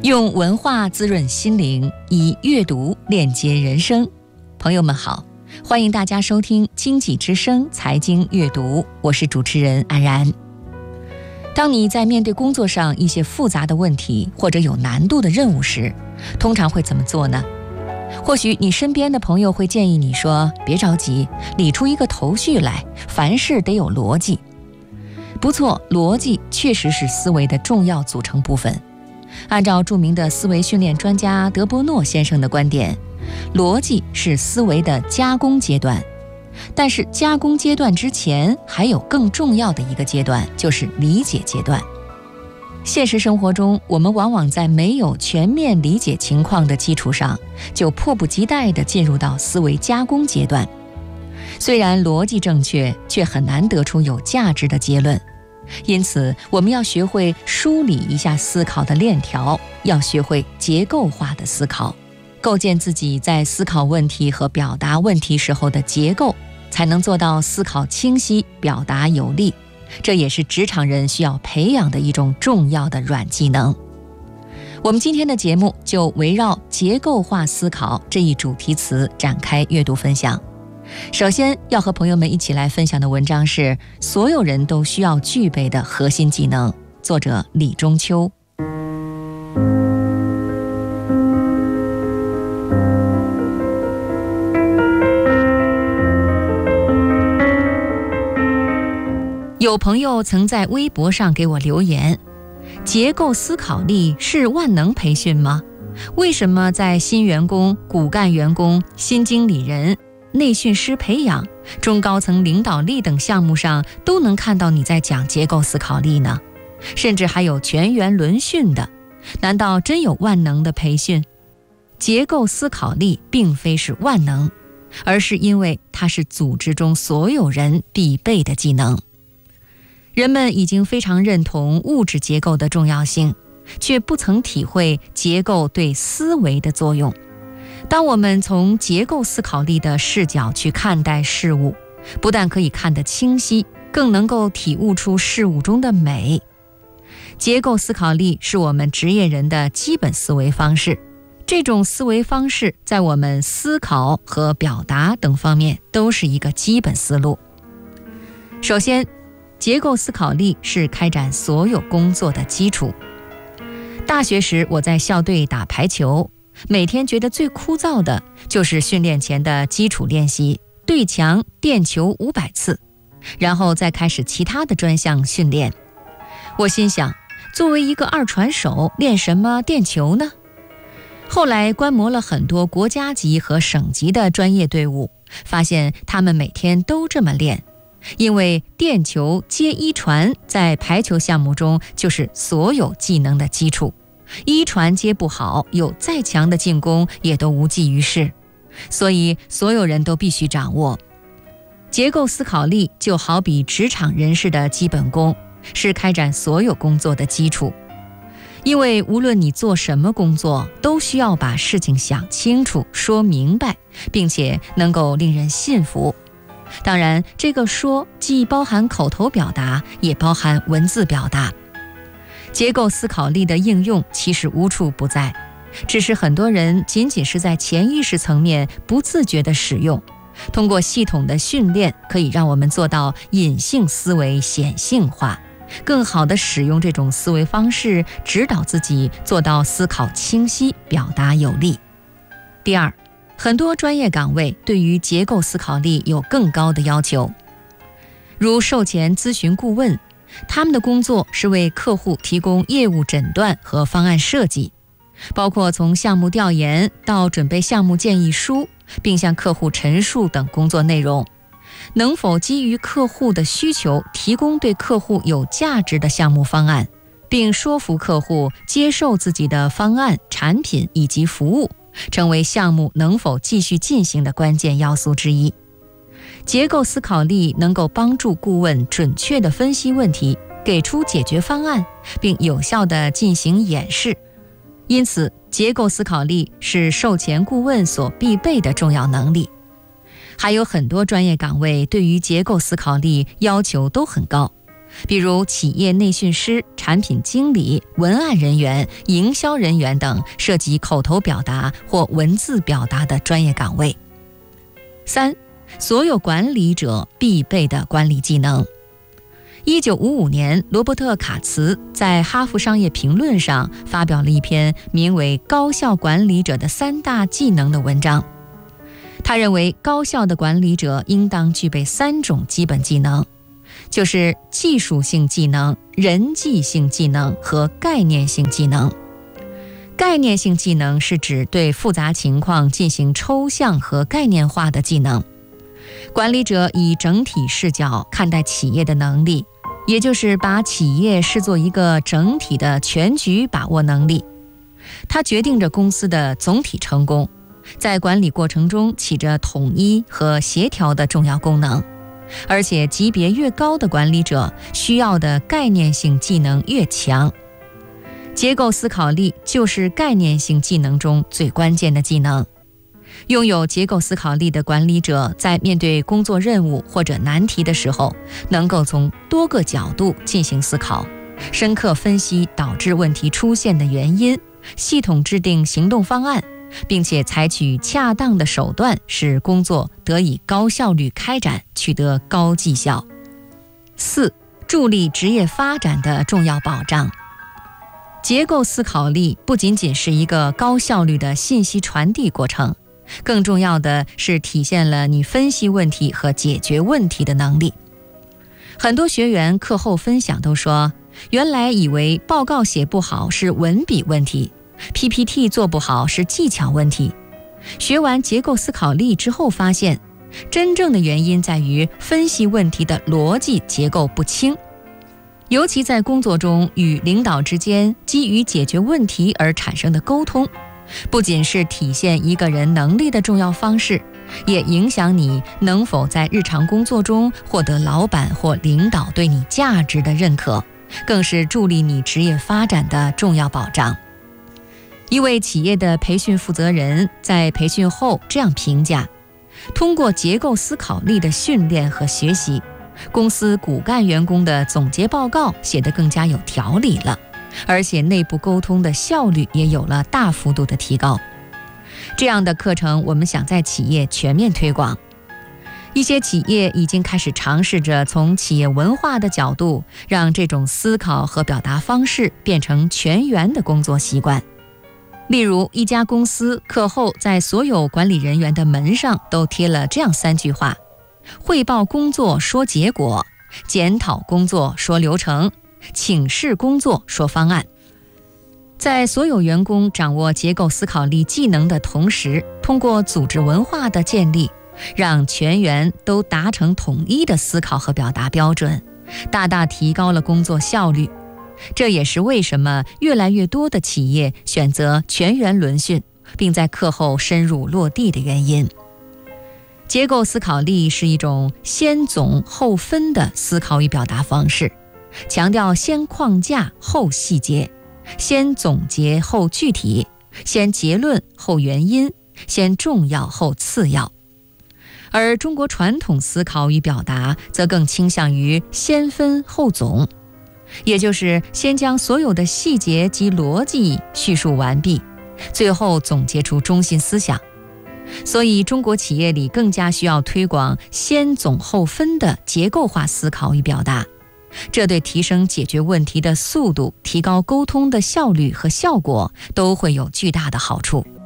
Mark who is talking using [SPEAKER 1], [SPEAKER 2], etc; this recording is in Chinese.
[SPEAKER 1] 用文化滋润心灵，以阅读链接人生。朋友们好，欢迎大家收听经济之声财经阅读，我是主持人安然。当你在面对工作上一些复杂的问题或者有难度的任务时，通常会怎么做呢？或许你身边的朋友会建议你说，别着急，理出一个头绪来，凡事得有逻辑。不错，逻辑确实是思维的重要组成部分。按照著名的思维训练专家德波诺先生的观点，逻辑是思维的加工阶段，但是加工阶段之前还有更重要的一个阶段，就是理解阶段。现实生活中，我们往往在没有全面理解情况的基础上，就迫不及待地进入到思维加工阶段。虽然逻辑正确，却很难得出有价值的结论。因此，我们要学会梳理一下思考的链条，要学会结构化的思考，构建自己在思考问题和表达问题时候的结构，才能做到思考清晰，表达有力。这也是职场人需要培养的一种重要的软技能。我们今天的节目就围绕结构化思考这一主题词展开阅读分享。首先要和朋友们一起来分享的文章是所有人都需要具备的核心技能，作者李中秋。有朋友曾在微博上给我留言，结构思考力是万能培训吗？为什么在新员工、骨干员工、新经理人、内训师培养、中高层领导力等项目上都能看到你在讲结构思考力呢？甚至还有全员轮训的，难道真有万能的培训？结构思考力并非是万能，而是因为它是组织中所有人必备的技能。人们已经非常认同物质结构的重要性，却不曾体会结构对思维的作用。当我们从结构思考力的视角去看待事物，不但可以看得清晰，更能够体悟出事物中的美。结构思考力是我们职业人的基本思维方式，这种思维方式在我们思考和表达等方面都是一个基本思路。首先，结构思考力是开展所有工作的基础。大学时我在校队打排球，每天觉得最枯燥的就是训练前的基础练习，对墙垫球500次，然后再开始其他的专项训练。我心想，作为一个二传手，练什么垫球呢？后来观摩了很多国家级和省级的专业队伍，发现他们每天都这么练。因为垫球接一传在排球项目中就是所有技能的基础，一传接不好，有再强的进攻也都无济于事，所以所有人都必须掌握。结构思考力就好比职场人士的基本功，是开展所有工作的基础。因为无论你做什么工作，都需要把事情想清楚、说明白，并且能够令人信服。当然，这个说既包含口头表达，也包含文字表达。结构思考力的应用其实无处不在，只是很多人仅仅是在潜意识层面不自觉地使用。通过系统的训练，可以让我们做到隐性思维显性化，更好地使用这种思维方式，指导自己做到思考清晰，表达有力。第二，很多专业岗位对于结构思考力有更高的要求，如售前咨询顾问，他们的工作是为客户提供业务诊断和方案设计，包括从项目调研到准备项目建议书，并向客户陈述等工作内容。能否基于客户的需求，提供对客户有价值的项目方案，并说服客户接受自己的方案、产品以及服务，成为项目能否继续进行的关键要素之一。结构思考力能够帮助顾问准确地分析问题，给出解决方案，并有效地进行演示。因此，结构思考力是售前顾问所必备的重要能力。还有很多专业岗位对于结构思考力要求都很高， 比如企业内训师、产品经理、文案人员、营销人员等涉及口头表达或文字表达的专业岗位。3、所有管理者必备的管理技能。1955年，罗伯特·卡茨在《哈佛商业评论》上发表了一篇名为《高效管理者的3大技能》的文章。他认为，高效的管理者应当具备3种基本技能，就是技术性技能、人际性技能和概念性技能。概念性技能是指对复杂情况进行抽象和概念化的技能，管理者以整体视角看待企业的能力，也就是把企业视作一个整体的全局把握能力。它决定着公司的总体成功，在管理过程中起着统一和协调的重要功能，而且级别越高的管理者需要的概念性技能越强。结构思考力就是概念性技能中最关键的技能。拥有结构思考力的管理者在面对工作任务或者难题的时候，能够从多个角度进行思考，深刻分析导致问题出现的原因，系统制定行动方案，并且采取恰当的手段，使工作得以高效率开展，取得高绩效。4、助力职业发展的重要保障。结构思考力不仅仅是一个高效率的信息传递过程，更重要的是体现了你分析问题和解决问题的能力。很多学员课后分享都说，原来以为报告写不好是文笔问题， PPT 做不好是技巧问题。学完结构思考力之后发现，真正的原因在于分析问题的逻辑结构不清。尤其在工作中与领导之间基于解决问题而产生的沟通，不仅是体现一个人能力的重要方式，也影响你能否在日常工作中获得老板或领导对你价值的认可，更是助力你职业发展的重要保障。一位企业的培训负责人在培训后这样评价，通过结构思考力的训练和学习，公司骨干员工的总结报告写得更加有条理了，而且内部沟通的效率也有了大幅度的提高。这样的课程我们想在企业全面推广。一些企业已经开始尝试着从企业文化的角度，让这种思考和表达方式变成全员的工作习惯。例如，一家公司课后在所有管理人员的门上都贴了这样3句话：汇报工作说结果，检讨工作说流程，请示工作说方案。在所有员工掌握结构思考力技能的同时，通过组织文化的建立，让全员都达成统一的思考和表达标准，大大提高了工作效率。这也是为什么越来越多的企业选择全员轮训，并在课后深入落地的原因。结构思考力是一种先总后分的思考与表达方式，强调先框架后细节，先总结后具体，先结论后原因，先重要后次要。而中国传统思考与表达则更倾向于先分后总，也就是先将所有的细节及逻辑叙述完毕，最后总结出中心思想。所以中国企业里更加需要推广先总后分的结构化思考与表达，这对提升解决问题的速度、提高沟通的效率和效果都会有巨大的好处。